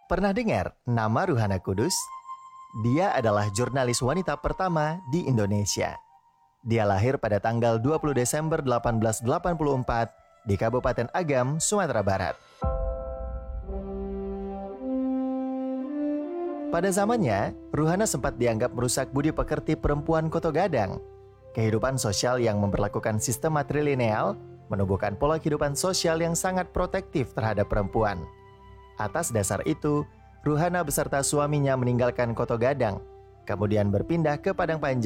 Pernah dengar nama Ruhana Kudus? Dia adalah jurnalis wanita pertama di Indonesia. Dia lahir pada tanggal 20 Desember 1884 di Kabupaten Agam, Sumatera Barat. Pada zamannya, Ruhana sempat dianggap merusak budi pekerti perempuan Koto Gadang. Kehidupan sosial yang memperlakukan sistem matrilineal menumbuhkan pola kehidupan sosial yang sangat protektif terhadap perempuan. Atas dasar itu, Ruhana beserta suaminya meninggalkan Koto Gadang, kemudian berpindah ke Padang Panjang